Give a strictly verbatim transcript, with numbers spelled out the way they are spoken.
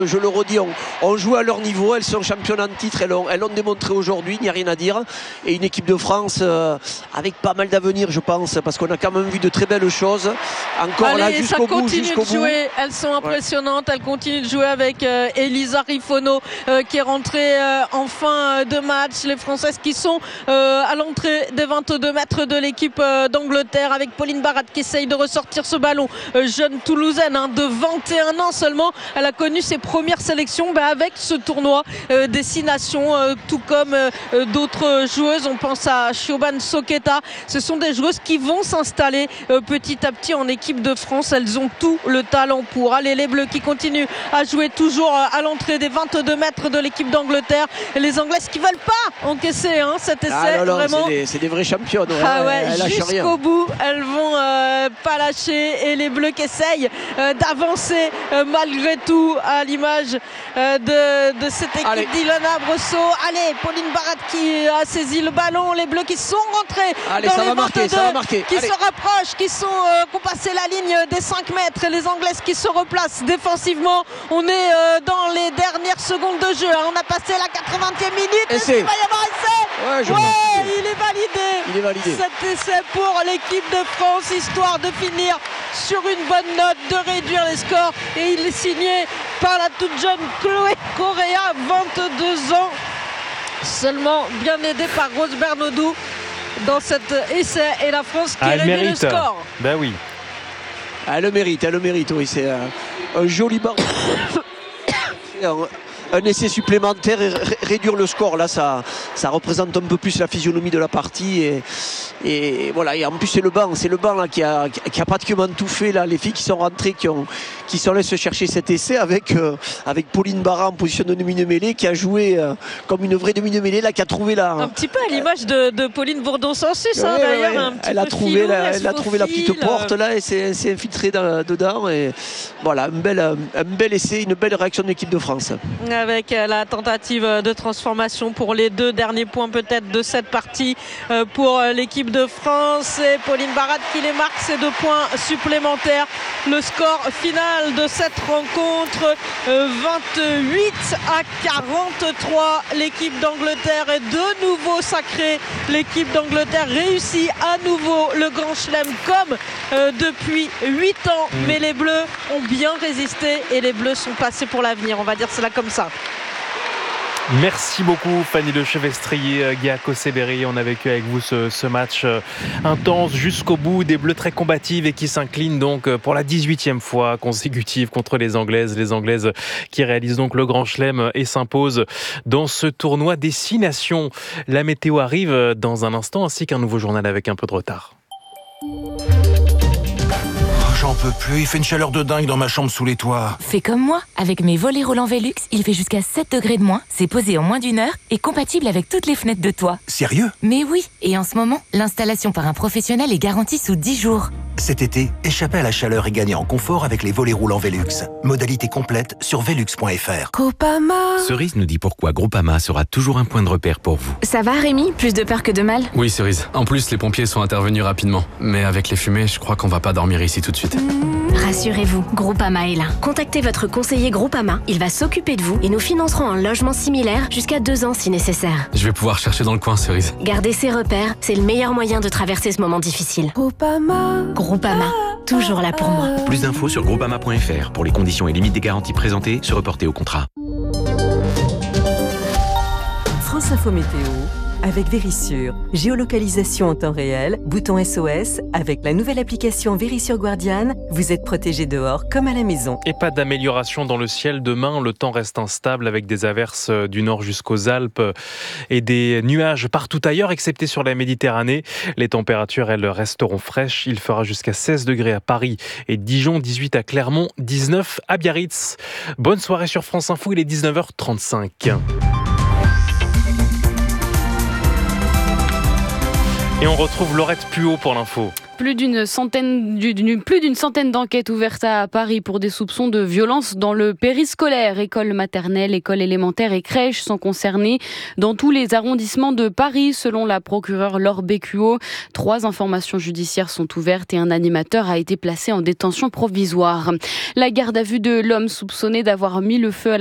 Je le redis, on, on joue à leur niveau, elles sont championnes en titre, elles l'ont, elles l'ont démontré aujourd'hui, il n'y a rien à dire. Et une équipe de France euh, avec pas mal d'avenir, je pense, parce qu'on a quand même vu de très belles choses. Encore Allez, là, jusqu'au bout, jusqu'au de jouer. bout. Elles sont impressionnantes, ouais. Elles continuent de jouer avec euh, Elisa Rifono euh, qui est rentrée euh, en fin de match. Les Françaises qui sont euh, à l'entrée des vingt-deux mètres de l'équipe euh, d'Angleterre, avec Pauline Barat qui essaye de ressortir ce ballon. Euh, jeune Toulousaine hein, de vingt et un ans seulement, elle a connu ses première sélection bah, avec ce tournoi euh, des six nations, euh, tout comme euh, d'autres joueuses. On pense à Siobhan Soketa. Ce sont des joueuses qui vont s'installer euh, petit à petit en équipe de France. Elles ont tout le talent pour. Allez, les Bleus qui continuent à jouer toujours à l'entrée des vingt-deux mètres de l'équipe d'Angleterre. Et les Anglaises qui ne veulent pas encaisser hein, cet essai. Ah, non, non, vraiment. C'est des, c'est des vraies championnes. Ouais. Ah ouais, elles lâchent rien. Jusqu'au bout, elles vont euh, pas lâcher. Et les Bleus qui essayent euh, d'avancer euh, malgré tout à l'image euh, de, de cette équipe Allez. d'Ilona Brosso. Allez, Pauline Barat qui a saisi le ballon. Les Bleus qui sont rentrés Allez, dans ça les va marquer, ça va marquer. qui Allez. se rapprochent, qui sont euh, qui ont passé la ligne des cinq mètres. Et les Anglaises qui se replacent défensivement. On est euh, dans les dernières secondes de jeu. Hein. On a passé la quatre-vingtième minute. Est-ce qu'il va y avoir essai? Ouais, ouais il est validé. Il est validé. Cet essai pour l'équipe de France, histoire de finir sur une bonne note, de réduire les scores. Et il est signé par la toute jeune Chloé Correa, vingt-deux ans seulement, bien aidée par Rose Bernodou dans cet essai. Et la France qui ah, réduit mérite. le score. Ben oui. Elle le mérite, elle le mérite, oui. C'est un, un joli bar. Un essai supplémentaire et r- réduire le score là ça, ça représente un peu plus la physionomie de la partie et, et voilà et en plus c'est le banc c'est le banc là qui a, qui a pratiquement tout fait là, les filles qui sont rentrées qui, ont, qui sont allées se chercher cet essai avec, euh, avec Pauline Barat en position de demi-mêlée qui a joué euh, comme une vraie demi-mêlée là qui a trouvé la un petit peu à l'image de, de Pauline Bourdon-Sansus hein, ouais, d'ailleurs ouais. un petit elle a peu trouvé, filou, la, elle, elle a trouvé la petite porte là et s'est, s'est infiltrée dans, dedans et voilà un bel, un bel essai, une belle réaction de l'équipe de France avec la tentative de transformation pour les deux derniers points peut-être de cette partie pour l'équipe de France et Pauline Barat qui les marque ces deux points supplémentaires. Le score final de cette rencontre vingt-huit à quarante-trois. L'équipe d'Angleterre est de nouveau sacrée. L'équipe d'Angleterre réussit à nouveau le Grand Chelem comme euh, depuis huit ans. Mais les Bleus ont bien résisté et les Bleus sont passés pour l'avenir. On va dire cela comme ça. Merci beaucoup Fanny Lechevestrier, Guéa Cossé-Berry. On a vécu avec vous ce, ce match intense jusqu'au bout, des Bleus très combatives et qui s'inclinent donc pour la dix-huitième fois consécutive contre les Anglaises. Les Anglaises qui réalisent donc le Grand Chelem et s'imposent dans ce tournoi des six nations. La météo arrive dans un instant ainsi qu'un nouveau journal avec un peu de retard. J'en peux plus, il fait une chaleur de dingue dans ma chambre sous les toits. Fais comme moi, avec mes volets roulants Velux, il fait jusqu'à sept degrés de moins, c'est posé en moins d'une heure et compatible avec toutes les fenêtres de toit. Sérieux? Mais oui, et en ce moment, l'installation par un professionnel est garantie sous dix jours. Cet été, échappez à la chaleur et gagnez en confort avec les volets roulants Velux. Modalité complète sur velux point f r. Groupama. Cerise nous dit pourquoi Groupama sera toujours un point de repère pour vous. Ça va Rémi? Plus de peur que de mal? Oui Cerise, en plus les pompiers sont intervenus rapidement. Mais avec les fumées, je crois qu'on va pas dormir ici tout de suite. Rassurez-vous, Groupama est là. Contactez votre conseiller Groupama, il va s'occuper de vous et nous financerons un logement similaire jusqu'à deux ans si nécessaire. Je vais pouvoir chercher dans le coin Cerise. Gardez ses repères, c'est le meilleur moyen de traverser ce moment difficile. Groupama. Groupama, toujours là pour moi. Plus d'infos sur groupama point f r pour les conditions et limites des garanties présentées, se reporter au contrat. France Info Météo avec Vérissure. Géolocalisation en temps réel, bouton S O S. Avec la nouvelle application Vérissure Guardian, vous êtes protégé dehors comme à la maison. Et pas d'amélioration dans le ciel demain. Le temps reste instable avec des averses du nord jusqu'aux Alpes et des nuages partout ailleurs, excepté sur la Méditerranée. Les températures, elles, resteront fraîches. Il fera jusqu'à seize degrés à Paris et Dijon, dix-huit à Clermont, dix-neuf à Biarritz. Bonne soirée sur France Info, il est dix-neuf heures trente-cinq. Et on retrouve Laurette Puot pour l'info. Plus d'une centaine, d'une, plus d'une centaine d'enquêtes ouvertes à Paris pour des soupçons de violence dans le périscolaire. Écoles maternelles, écoles élémentaires et crèches sont concernées dans tous les arrondissements de Paris, selon la procureure Laure Bécuot. Trois informations judiciaires sont ouvertes et un animateur a été placé en détention provisoire. La garde à vue de l'homme soupçonné d'avoir mis le feu à la